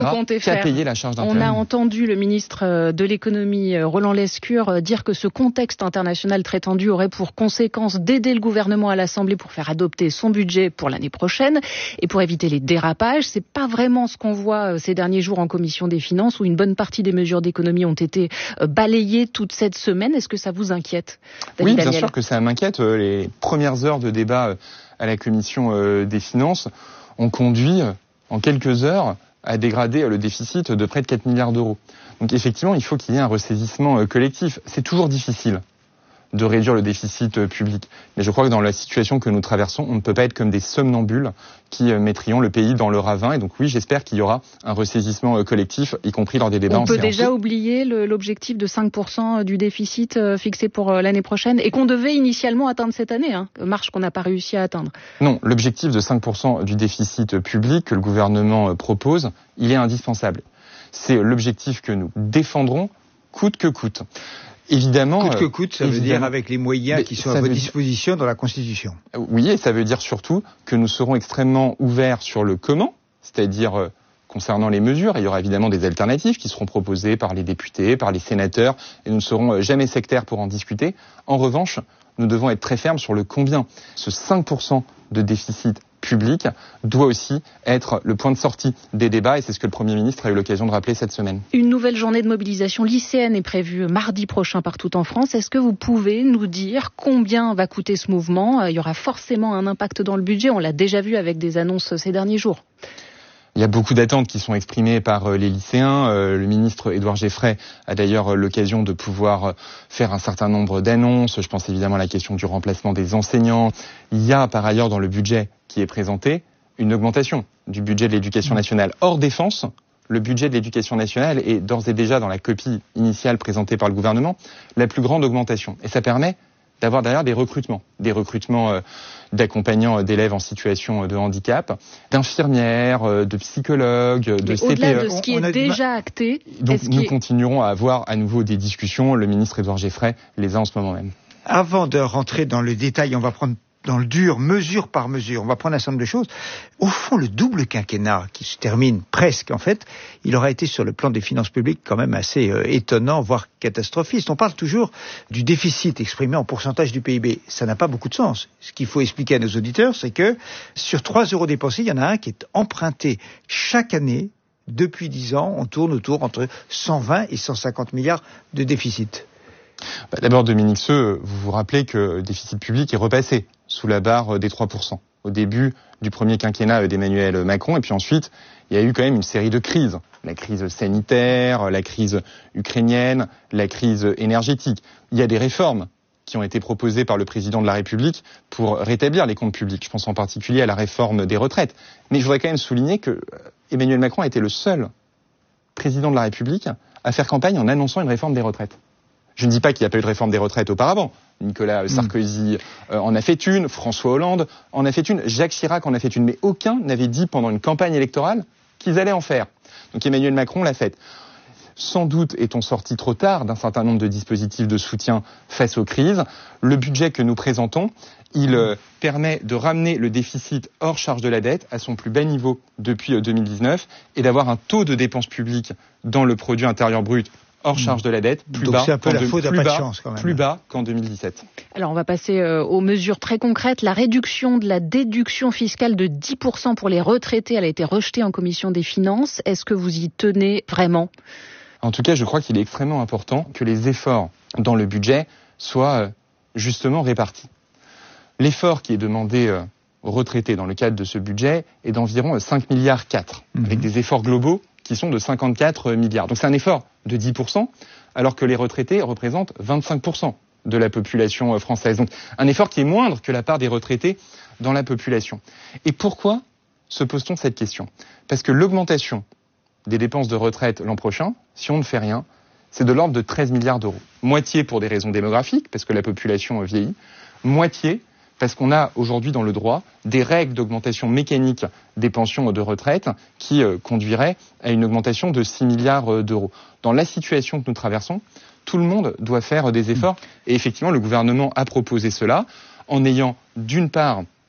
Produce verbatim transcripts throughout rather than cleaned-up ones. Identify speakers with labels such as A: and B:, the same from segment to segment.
A: comptez
B: qui a
A: faire.
B: payé la charge
A: On
B: d'intérêt.
A: a entendu le ministre de l'économie, Roland Lescure, dire que ce contexte international très tendu aurait pour conséquence d'aider le gouvernement à l'Assemblée pour faire adopter son budget pour l'année prochaine et pour éviter les dérapages. C'est pas vraiment ce qu'on voit ces derniers jours en commission des finances où une bonne partie des mesures d'économie ont été balayées toute cette semaine. Est-ce que ça vous inquiète, David
B: Oui, bien
A: Daniel?
B: sûr que ça m'inquiète. Les premières heures de débat à la commission des finances ont conduit en quelques heures à dégrader le déficit de près de quatre milliards d'euros. Donc effectivement, il faut qu'il y ait un ressaisissement collectif. C'est toujours difficile de réduire le déficit public. Mais je crois que dans la situation que nous traversons, on ne peut pas être comme des somnambules qui mettrions le pays dans le ravin. Et donc oui, j'espère qu'il y aura un ressaisissement collectif, y compris lors des débats en séance.
A: On peut déjà oublier le, l'objectif de cinq pour cent du déficit fixé pour l'année prochaine et qu'on devait initialement atteindre cette année, hein, marge qu'on n'a pas réussi à atteindre.
B: Non, l'objectif de cinq pour cent du déficit public que le gouvernement propose, il est indispensable. C'est l'objectif que nous défendrons coûte que coûte. Évidemment,
C: coûte que coûte, ça veut dire avec les moyens qui sont à votre disposition dans la Constitution.
B: Oui, et ça veut dire surtout que nous serons extrêmement ouverts sur le comment, c'est-à-dire euh, concernant les mesures. Il y aura évidemment des alternatives qui seront proposées par les députés, par les sénateurs, et nous ne serons jamais sectaires pour en discuter. En revanche, nous devons être très fermes sur le combien. Ce cinq pour cent de déficit public doit aussi être le point de sortie des débats et c'est ce que le Premier ministre a eu l'occasion de rappeler cette semaine.
A: Une nouvelle journée de mobilisation lycéenne est prévue mardi prochain partout en France. Est-ce que vous pouvez nous dire combien va coûter ce mouvement ? Il y aura forcément un impact dans le budget, on l'a déjà vu avec des annonces ces derniers jours.
B: Il y a beaucoup d'attentes qui sont exprimées par les lycéens. Le ministre Édouard Geffray a d'ailleurs l'occasion de pouvoir faire un certain nombre d'annonces. Je pense évidemment à la question du remplacement des enseignants. Il y a par ailleurs dans le budget qui est présenté une augmentation du budget de l'éducation nationale. Hors défense, le budget de l'éducation nationale est d'ores et déjà dans la copie initiale présentée par le gouvernement la plus grande augmentation. Et ça permet d'avoir derrière des recrutements, des recrutements euh, d'accompagnants d'élèves en situation de handicap, d'infirmières, euh, de psychologues, de
A: Mais
B: C P E.
A: Au-delà de ce qui on, on est déjà acté.
B: Donc nous
A: qui...
B: continuerons à avoir à nouveau des discussions. Le ministre Édouard Geffray les a en ce moment même.
C: Avant de rentrer dans le détail, on va prendre dans le dur, mesure par mesure. On va prendre un certain nombre de choses. Au fond, le double quinquennat qui se termine presque, en fait, il aura été sur le plan des finances publiques quand même assez euh, étonnant, voire catastrophiste. On parle toujours du déficit exprimé en pourcentage du P I B. Ça n'a pas beaucoup de sens. Ce qu'il faut expliquer à nos auditeurs, c'est que sur trois euros dépensés, il y en a un qui est emprunté chaque année. Depuis dix ans, on tourne autour entre cent vingt et cent cinquante milliards de déficit.
B: Bah, d'abord, Dominique Seux, vous vous rappelez que le déficit public est repassé sous la barre des trois pour cent au début du premier quinquennat d'Emmanuel Macron. Et puis ensuite, il y a eu quand même une série de crises. La crise sanitaire, la crise ukrainienne, la crise énergétique. Il y a des réformes qui ont été proposées par le président de la République pour rétablir les comptes publics. Je pense en particulier à la réforme des retraites. Mais je voudrais quand même souligner que Emmanuel Macron a été le seul président de la République à faire campagne en annonçant une réforme des retraites. Je ne dis pas qu'il n'y a pas eu de réforme des retraites auparavant. Nicolas Sarkozy euh, en a fait une, François Hollande en a fait une, Jacques Chirac en a fait une, mais aucun n'avait dit pendant une campagne électorale qu'ils allaient en faire. Donc Emmanuel Macron l'a faite. Sans doute est-on sorti trop tard d'un certain nombre de dispositifs de soutien face aux crises. Le budget que nous présentons, il euh, permet de ramener le déficit hors charge de la dette à son plus bas niveau depuis euh, deux mille dix-neuf et d'avoir un taux de dépenses publiques dans le produit intérieur brut hors charge de la dette, plus
C: Donc
B: bas,
C: c'est un peu la
B: de,
C: faute à
B: plus,
C: pas de
B: bas
C: chance, quand même.
B: plus bas qu'en deux mille dix-sept.
A: Alors on va passer euh, aux mesures très concrètes. La réduction de la déduction fiscale de dix pour cent pour les retraités, elle a été rejetée en commission des finances. Est-ce que vous y tenez vraiment ?
B: En tout cas, je crois qu'il est extrêmement important que les efforts dans le budget soient euh, justement répartis. L'effort qui est demandé euh, aux retraités dans le cadre de ce budget est d'environ cinq milliards quatre, mmh. avec des efforts globaux qui sont de cinquante-quatre milliards. Donc c'est un effort de dix pour cent, alors que les retraités représentent vingt-cinq pour cent de la population française. Donc un effort qui est moindre que la part des retraités dans la population. Et pourquoi se pose-t-on cette question ? Parce que l'augmentation des dépenses de retraite l'an prochain, si on ne fait rien, c'est de l'ordre de treize milliards d'euros. Moitié pour des raisons démographiques, parce que la population vieillit, moitié parce qu'on a aujourd'hui dans le droit des règles d'augmentation mécanique des pensions de retraite qui euh, conduiraient à une augmentation de six milliards d'euros. Dans la situation que nous traversons, tout le monde doit faire des efforts. Et effectivement, le gouvernement a proposé cela en ayant d'une part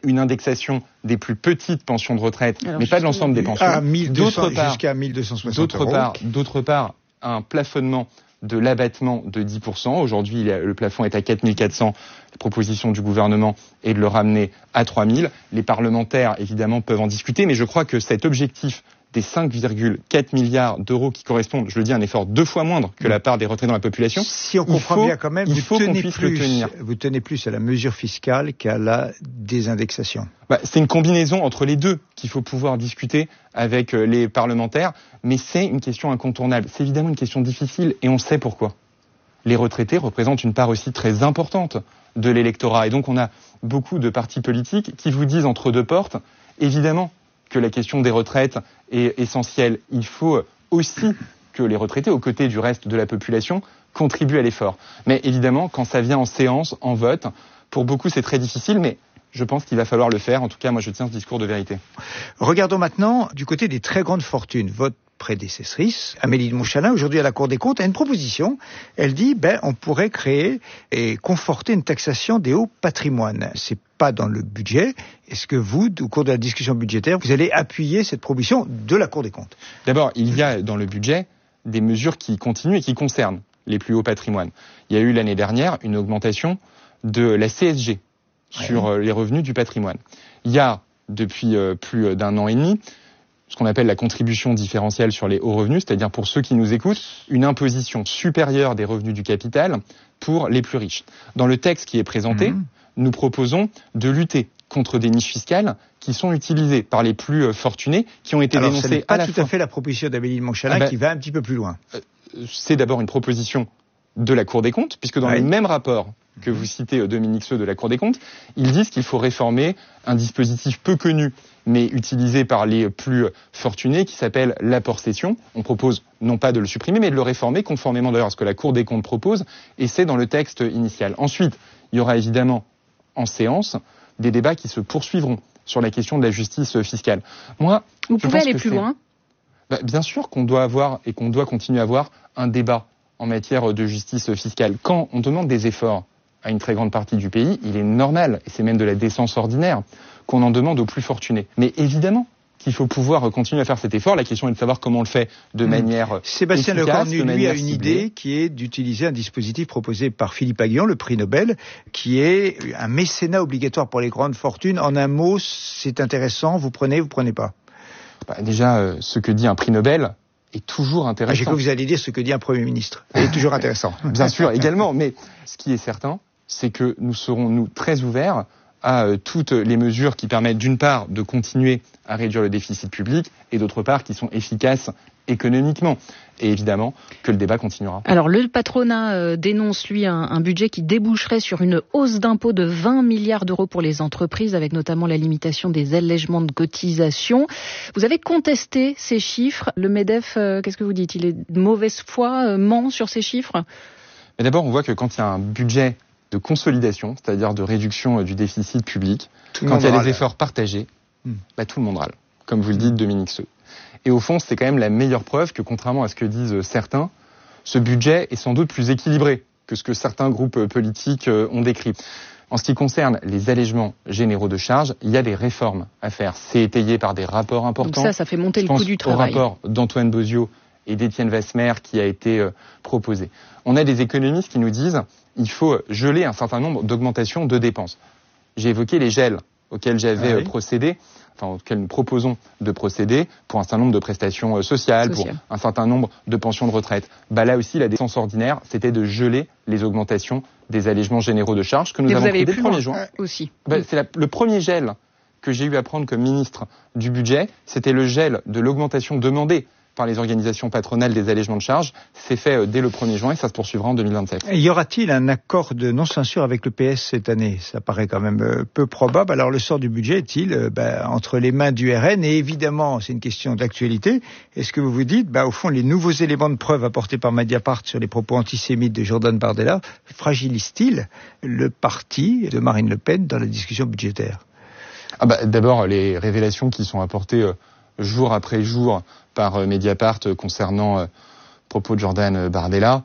B: une indexation des plus petites pensions de retraite,
C: Alors,
B: mais pas de l'ensemble des pensions.
C: À mille deux cents, d'autre part, jusqu'à mille deux cent soixante euros.
B: D'autre part, d'autre part, un plafonnement de l'abattement de dix pour cent. Aujourd'hui, le plafond est à quatre mille quatre cents. La proposition du gouvernement est de le ramener à trois mille. Les parlementaires, évidemment, peuvent en discuter, mais je crois que cet objectif des cinq virgule quatre milliards d'euros qui correspondent, je le dis, à un effort deux fois moindre que la part des retraités dans la population.
C: Si on comprend
B: faut,
C: bien quand même,
B: il
C: vous,
B: faut
C: tenez
B: qu'on puisse
C: plus,
B: le tenir.
C: Vous tenez plus à la mesure fiscale qu'à la désindexation.
B: Bah, c'est une combinaison entre les deux qu'il faut pouvoir discuter avec les parlementaires, mais c'est une question incontournable. C'est évidemment une question difficile et on sait pourquoi. Les retraités représentent une part aussi très importante de l'électorat. Et donc on a beaucoup de partis politiques qui vous disent entre deux portes, évidemment, que la question des retraites est essentielle. Il faut aussi que les retraités, aux côtés du reste de la population, contribuent à l'effort. Mais évidemment, quand ça vient en séance, en vote, pour beaucoup c'est très difficile, mais je pense qu'il va falloir le faire. En tout cas, moi je tiens ce discours de vérité.
C: Regardons maintenant du côté des très grandes fortunes. Votre prédécessrice, Amélie de Montchalin, aujourd'hui à la Cour des comptes, a une proposition. Elle dit, ben, on pourrait créer et conforter une taxation des hauts patrimoines. C'est pas dans le budget. Est-ce que vous, au cours de la discussion budgétaire, vous allez appuyer cette proposition de la Cour des comptes? D'abord,
B: il y a dans le budget des mesures qui continuent et qui concernent les plus hauts patrimoines. Il y a eu l'année dernière une augmentation de la C S G sur ouais. les revenus du patrimoine. Il y a, depuis plus d'un an et demi, ce qu'on appelle la contribution différentielle sur les hauts revenus, c'est-à-dire pour ceux qui nous écoutent, une imposition supérieure des revenus du capital pour les plus riches. Dans le texte qui est présenté, mmh. nous proposons de lutter contre des niches fiscales qui sont utilisées par les plus fortunés, qui ont été
C: Alors,
B: dénoncées
C: ce n'est pas
B: à la
C: tout
B: fin.
C: à fait la proposition d'Amélie de Montchalin ah ben, qui va un petit peu plus loin.
B: C'est d'abord une proposition de la Cour des comptes, puisque dans ouais. le même rapport que vous citez, Dominique Seux de la Cour des comptes, ils disent qu'il faut réformer un dispositif peu connu, mais utilisé par les plus fortunés, qui s'appelle l'apport-cession. On propose non pas de le supprimer, mais de le réformer, conformément d'ailleurs à ce que la Cour des comptes propose, et c'est dans le texte initial. Ensuite, il y aura évidemment en séance des débats qui se poursuivront sur la question de la justice fiscale. Moi,
A: vous pouvez aller plus loin.
B: Bah, bien sûr qu'on doit avoir et qu'on doit continuer à avoir un débat en matière de justice fiscale. Quand on demande des efforts à une très grande partie du pays, il est normal, et c'est même de la décence ordinaire, qu'on en demande aux plus fortunés. Mais évidemment qu'il faut pouvoir continuer à faire cet effort. La question est de savoir comment on le fait de mmh. manière
C: Sébastien
B: efficace,
C: Lecornu, lui, a une idée qui est d'utiliser un dispositif proposé par Philippe Aghion, le prix Nobel, qui est un mécénat obligatoire pour les grandes fortunes. En un mot, c'est intéressant, vous prenez, vous prenez pas?
B: Bah, déjà, euh, ce que dit un prix Nobel est toujours intéressant.
C: Ah, j'ai cru que vous alliez dire ce que dit un Premier ministre. Il est toujours intéressant.
B: Bien sûr, également. Mais ce qui est certain, c'est que nous serons, nous, très ouverts à euh, toutes les mesures qui permettent, d'une part, de continuer à réduire le déficit public et, d'autre part, qui sont efficaces économiquement. Et évidemment que le débat continuera.
A: Alors, le patronat euh, dénonce, lui, un, un budget qui déboucherait sur une hausse d'impôts de vingt milliards d'euros pour les entreprises, avec notamment la limitation des allègements de cotisations. Vous avez contesté ces chiffres. Le MEDEF, euh, qu'est-ce que vous dites? Il est de mauvaise foi, euh, ment sur ces chiffres?
B: Mais d'abord, on voit que quand il y a un budget de consolidation, c'est-à-dire de réduction du déficit public, tout quand il y a râle. des efforts partagés, hmm. bah, tout le monde râle, comme vous le dites, Dominique Seux. Et au fond, c'est quand même la meilleure preuve que, contrairement à ce que disent certains, ce budget est sans doute plus équilibré que ce que certains groupes politiques ont décrit. En ce qui concerne les allègements généraux de charges, il y a des réformes à faire. C'est étayé par des rapports importants.
A: Donc ça, ça fait monter
B: Je
A: le coût du travail.
B: Au rapport d'Antoine Bozio et d'Étienne Vasmer qui a été euh, proposé. On a des économistes qui nous disent qu'il faut geler un certain nombre d'augmentations de dépenses. J'ai évoqué les gels auxquels j'avais ah oui. euh, procédé, enfin auxquels nous proposons de procéder pour un certain nombre de prestations euh, sociales, Social. pour un certain nombre de pensions de retraite. Bah là aussi, la décence ordinaire, c'était de geler les augmentations des allègements généraux de charges que nous
A: Et
B: avons pris
A: dès
B: le premier juin.
A: Aussi.
B: Bah, c'est la, le premier gel que j'ai eu à prendre comme ministre du budget, c'était le gel de l'augmentation demandée par les organisations patronales des allègements de charges. C'est fait dès le premier juin et ça se poursuivra en deux mille vingt-sept.
C: Et y aura-t-il un accord de non-censure avec le P S cette année? Ça paraît quand même peu probable. Alors le sort du budget est-il euh, ben, entre les mains du R N? Et évidemment, c'est une question d'actualité. Est-ce que vous vous dites, ben, au fond, les nouveaux éléments de preuve apportés par Mediapart sur les propos antisémites de Jordan Bardella fragilisent-ils le parti de Marine Le Pen dans la discussion budgétaire?
B: ah bah, D'abord, les révélations qui sont apportées euh, jour après jour par euh, Mediapart euh, concernant euh, propos de Jordan Bardella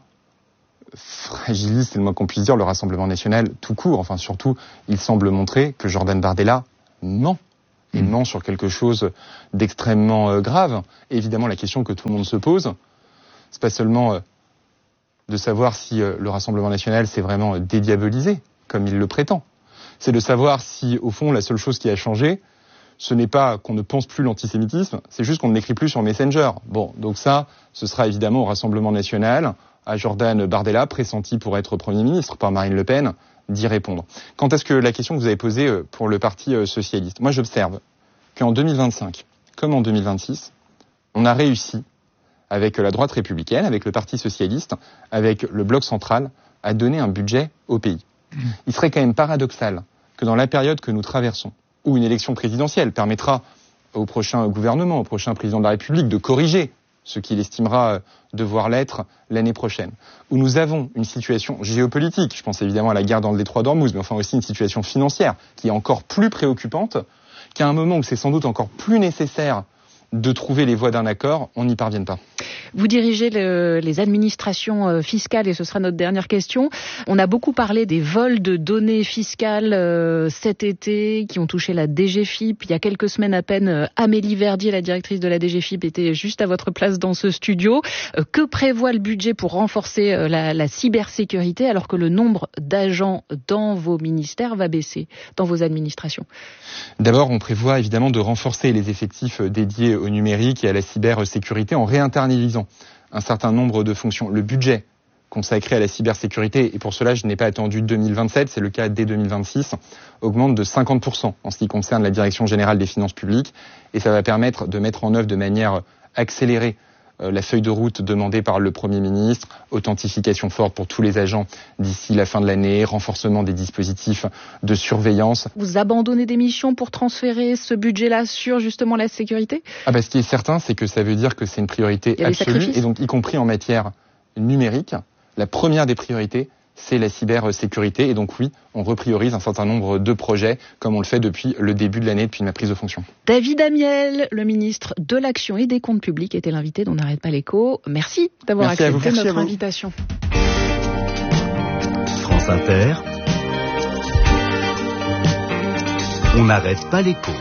B: fragilise, c'est le moins qu'on puisse dire, le Rassemblement national tout court. Enfin, surtout, il semble montrer que Jordan Bardella ment. Il ment sur quelque chose d'extrêmement euh, grave. Et évidemment, la question que tout le monde se pose, c'est pas seulement euh, de savoir si euh, le Rassemblement national s'est vraiment euh, dédiabolisé, comme il le prétend. C'est de savoir si, au fond, la seule chose qui a changé, ce n'est pas qu'on ne pense plus l'antisémitisme, c'est juste qu'on ne l'écrit plus sur Messenger. Bon, donc ça, ce sera évidemment au Rassemblement national, à Jordan Bardella, pressenti pour être Premier ministre par Marine Le Pen, d'y répondre. Quant à ce que la question que vous avez posée pour le Parti socialiste, moi j'observe qu'en deux mille vingt-cinq, comme en deux mille vingt-six, on a réussi, avec la droite républicaine, avec le Parti socialiste, avec le bloc central, à donner un budget au pays. Il serait quand même paradoxal que dans la période que nous traversons, où une élection présidentielle permettra au prochain gouvernement, au prochain président de la République de corriger ce qu'il estimera devoir l'être l'année prochaine, où nous avons une situation géopolitique, je pense évidemment à la guerre dans le détroit d'Ormuz, mais enfin aussi une situation financière qui est encore plus préoccupante, qu'à un moment où c'est sans doute encore plus nécessaire de trouver les voies d'un accord, on n'y parvienne pas.
A: Vous dirigez le, les administrations fiscales et ce sera notre dernière question. On a beaucoup parlé des vols de données fiscales euh, cet été qui ont touché la D G F I P. Il y a quelques semaines à peine, Amélie Verdier, la directrice de la D G F I P, était juste à votre place dans ce studio. Euh, que prévoit le budget pour renforcer euh, la, la cybersécurité alors que le nombre d'agents dans vos ministères va baisser, dans vos administrations?
B: D'abord, on prévoit évidemment de renforcer les effectifs dédiés au numérique et à la cybersécurité en réinternalisant un certain nombre de fonctions. Le budget consacré à la cybersécurité, et pour cela je n'ai pas attendu deux mille vingt-sept, c'est le cas dès deux mille vingt-six, augmente de cinquante pour cent en ce qui concerne la Direction générale des finances publiques, et ça va permettre de mettre en œuvre de manière accélérée euh, la feuille de route demandée par le Premier ministre, authentification forte pour tous les agents d'ici la fin de l'année, renforcement des dispositifs de surveillance.
A: Vous abandonnez des missions pour transférer ce budget-là sur justement la sécurité?
B: Ah bah, ce qui est certain, c'est que ça veut dire que c'est une priorité absolue, et donc y compris en matière numérique, la première des priorités, c'est la cybersécurité. Et donc oui, on repriorise un certain nombre de projets, comme on le fait depuis le début de l'année, depuis ma prise de fonction.
A: David Amiel, le ministre de l'Action et des Comptes Publics, était l'invité d'On n'arrête pas l'écho. Merci d'avoir
B: Merci
A: accepté
B: Merci
A: notre invitation.
D: France Inter, On n'arrête pas l'écho.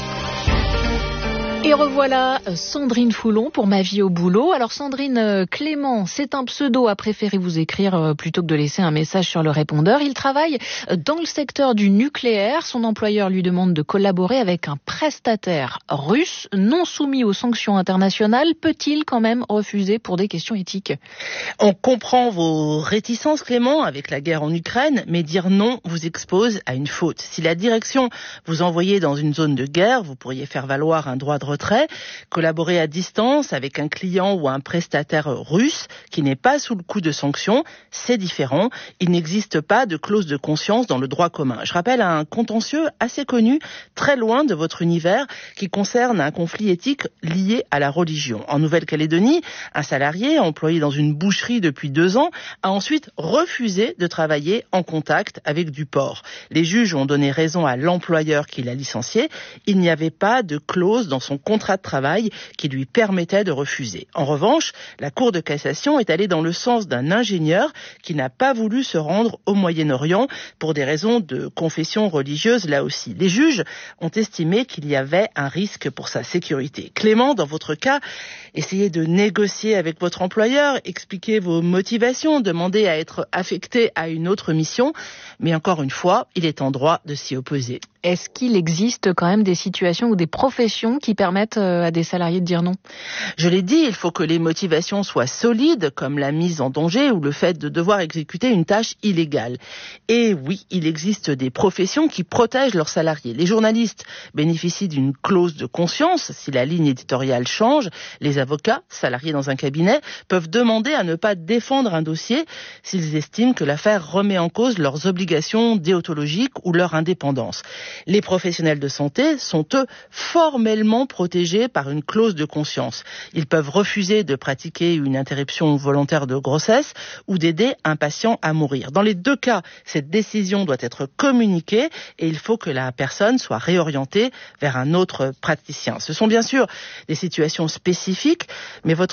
A: Et revoilà Sandrine Foulon pour Ma vie au boulot. Alors Sandrine, Clément, c'est un pseudo, a préféré vous écrire plutôt que de laisser un message sur le répondeur. Il travaille dans le secteur du nucléaire. Son employeur lui demande de collaborer avec un prestataire russe non soumis aux sanctions internationales. Peut-il quand même refuser pour des questions éthiques?
E: On comprend vos réticences, Clément, avec la guerre en Ukraine, mais dire non vous expose à une faute. Si la direction vous envoyait dans une zone de guerre, vous pourriez faire valoir un droit de retrait. Collaborer à distance avec un client ou un prestataire russe qui n'est pas sous le coup de sanctions, c'est différent. Il n'existe pas de clause de conscience dans le droit commun. Je rappelle un contentieux assez connu, très loin de votre univers, qui concerne un conflit éthique lié à la religion. En Nouvelle-Calédonie, un salarié employé dans une boucherie depuis deux ans a ensuite refusé de travailler en contact avec du porc. Les juges ont donné raison à l'employeur qui l'a licencié. Il n'y avait pas de clause dans son contrat de travail qui lui permettait de refuser. En revanche, la Cour de cassation est allée dans le sens d'un ingénieur qui n'a pas voulu se rendre au Moyen-Orient pour des raisons de confession religieuse là aussi. Les juges ont estimé qu'il y avait un risque pour sa sécurité. Clément, dans votre cas, essayez de négocier avec votre employeur, expliquez vos motivations, demandez à être affecté à une autre mission, mais encore une fois, il est en droit de s'y opposer.
A: Est-ce qu'il existe quand même des situations ou des professions qui permettent à des salariés de dire non?
E: Je l'ai dit, il faut que les motivations soient solides, comme la mise en danger ou le fait de devoir exécuter une tâche illégale. Et oui, il existe des professions qui protègent leurs salariés. Les journalistes bénéficient d'une clause de conscience si la ligne éditoriale change. Les avocats, salariés dans un cabinet, peuvent demander à ne pas défendre un dossier s'ils estiment que l'affaire remet en cause leurs obligations déontologiques ou leur indépendance. Les professionnels de santé sont, eux, formellement protégés par une clause de conscience. Ils peuvent refuser de pratiquer une interruption volontaire de grossesse ou d'aider un patient à mourir. Dans les deux cas, cette décision doit être communiquée et il faut que la personne soit réorientée vers un autre praticien. Ce sont bien sûr des situations spécifiques, mais votre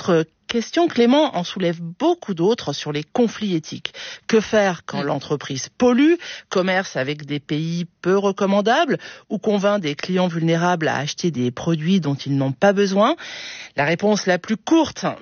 E: question, Clément, en soulève beaucoup d'autres sur les conflits éthiques. Que faire quand mmh. l'entreprise pollue, commerce avec des pays peu recommandables ou convainc des clients vulnérables à acheter des produits dont ils n'ont pas besoin? La réponse la plus courte,